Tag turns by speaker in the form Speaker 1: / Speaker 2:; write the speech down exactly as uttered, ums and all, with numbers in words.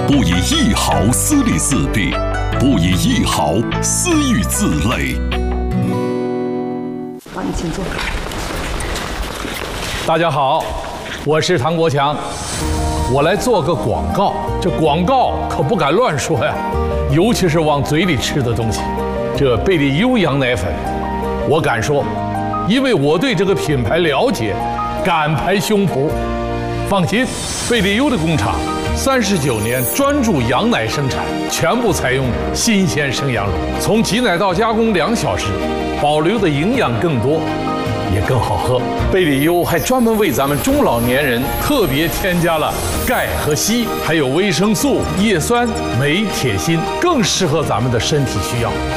Speaker 1: 不以一毫私利私弊，不以一毫私欲自累。
Speaker 2: 好，你请坐。
Speaker 3: 大家好，我是唐国强，我来做个广告。这广告可不敢乱说呀，尤其是往嘴里吃的东西。这贝利优羊奶粉，我敢说，因为我对这个品牌了解，敢拍胸脯。放心，贝利优的工厂三十九年专注羊奶生产，全部采用新鲜生羊乳，从挤奶到加工两小时，保留的营养更多，也更好喝。贝利优还专门为咱们中老年人特别添加了钙和硒，还有维生素、叶酸、镁、铁锌，更适合咱们的身体需要。